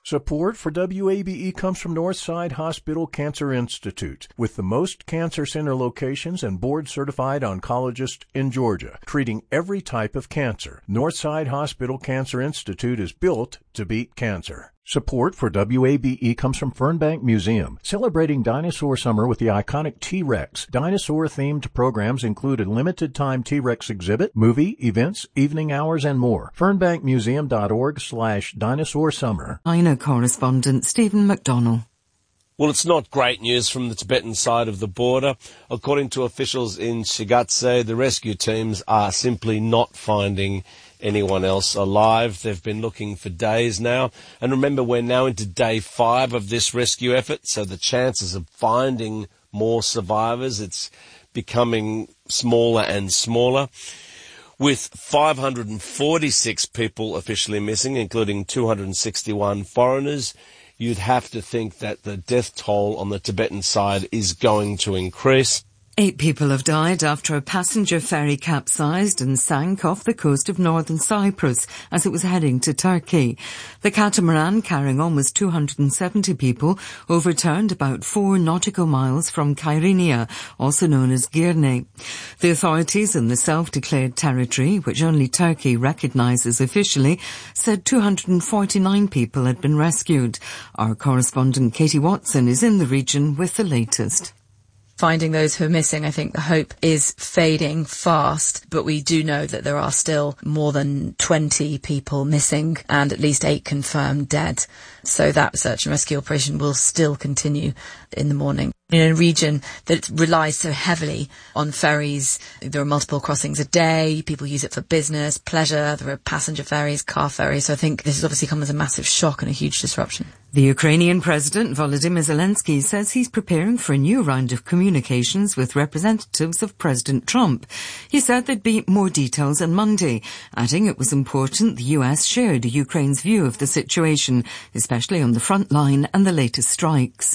Support for WABE comes from Northside Hospital Cancer Institute, with the most cancer center locations and board-certified oncologists in Georgia, treating every type of cancer. Northside Hospital Cancer Institute is built to beat cancer. Support for WABE comes from Fernbank Museum, celebrating dinosaur summer with the iconic T-Rex. Dinosaur-themed programs include a limited-time T-Rex exhibit, movie, events, evening hours, and more. FernbankMuseum.org/dinosaur-summer. INA correspondent Stephen McDonnell. Well, it's not great news from the Tibetan side of the border. According to officials in Shigatse, the rescue teams are simply not finding anyone else alive. They've been looking for days now. And remember, we're now into day 5 of this rescue effort, so the chances of finding more survivors, it's becoming smaller and smaller. With 546 people officially missing, including 261 foreigners, you'd have to think that the death toll on the Tibetan side is going to increase. 8 people have died after a passenger ferry capsized and sank off the coast of northern Cyprus as it was heading to Turkey. The catamaran, carrying almost 270 people, overturned about 4 nautical miles from Kyrenia, also known as Girne. The authorities in the self-declared territory, which only Turkey recognises officially, said 249 people had been rescued. Our correspondent Katie Watson is in the region with the latest. Finding those who are missing, I think the hope is fading fast, but we do know that there are still more than 20 people missing and at least 8 confirmed dead. So that search and rescue operation will still continue in the morning. In a region that relies so heavily on ferries, there are multiple crossings a day, people use it for business, pleasure, there are passenger ferries, car ferries, so I think this has obviously come as a massive shock and a huge disruption. The Ukrainian President Volodymyr Zelensky says he's preparing for a new round of communications with representatives of President Trump. He said there'd be more details on Monday, adding it was important the US shared Ukraine's view of the situation, especially on the front line and the latest strikes.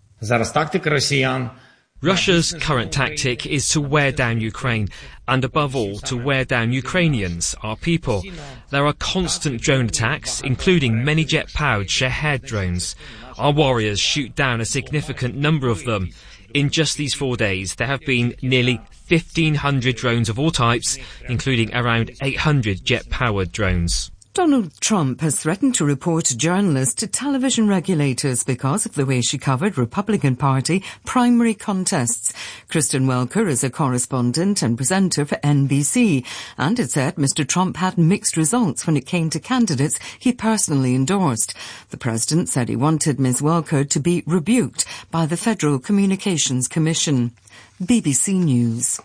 Russia's current tactic is to wear down Ukraine, and above all, to wear down Ukrainians, our people. There are constant drone attacks, including many jet-powered Shahed drones. Our warriors shoot down a significant number of them. In just these 4 days, there have been nearly 1,500 drones of all types, including around 800 jet-powered drones. Donald Trump has threatened to report a journalist to television regulators because of the way she covered Republican Party primary contests. Kristen Welker is a correspondent and presenter for NBC, and it said Mr. Trump had mixed results when it came to candidates he personally endorsed. The president said he wanted Ms. Welker to be rebuked by the Federal Communications Commission. BBC News.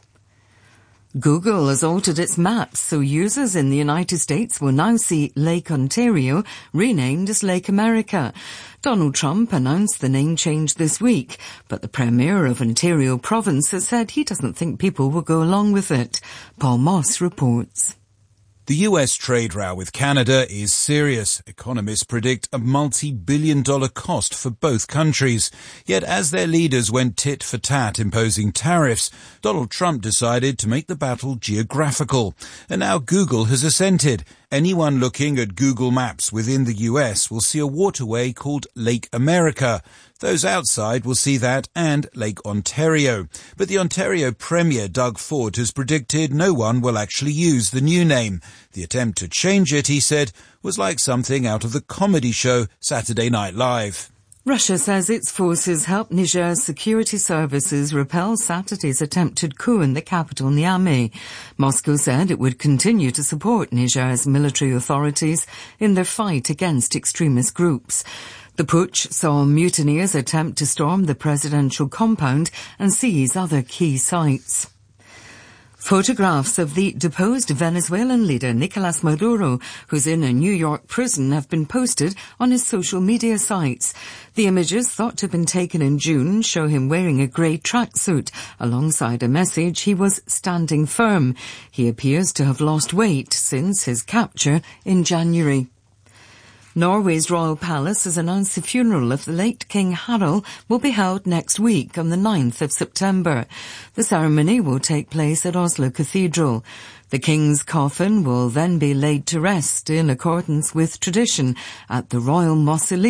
Google has altered its maps so users in the United States will now see Lake Ontario renamed as Lake America. Donald Trump announced the name change this week, but the Premier of Ontario Province has said he doesn't think people will go along with it. Paul Moss reports. The US trade row with Canada is serious. Economists predict a multi-billion-dollar cost for both countries. Yet as their leaders went tit for tat imposing tariffs, Donald Trump decided to make the battle geographical. And now Google has assented. Anyone looking at Google Maps within the US will see a waterway called Lake America. Those outside will see that and Lake Ontario. But the Ontario Premier, Doug Ford, has predicted no one will actually use the new name. The attempt to change it, he said, was like something out of the comedy show Saturday Night Live. Russia says its forces helped Niger's security services repel Saturday's attempted coup in the capital, Niamey. Moscow said it would continue to support Niger's military authorities in their fight against extremist groups. The putsch saw mutineers attempt to storm the presidential compound and seize other key sites. Photographs of the deposed Venezuelan leader Nicolas Maduro, who's in a New York prison, have been posted on his social media sites. The images, thought to have been taken in June, show him wearing a grey tracksuit, alongside a message he was standing firm. He appears to have lost weight since his capture in January. Norway's Royal Palace has announced the funeral of the late King Harald will be held next week on the 9th of September. The ceremony will take place at Oslo Cathedral. The King's coffin will then be laid to rest in accordance with tradition at the Royal Mausoleum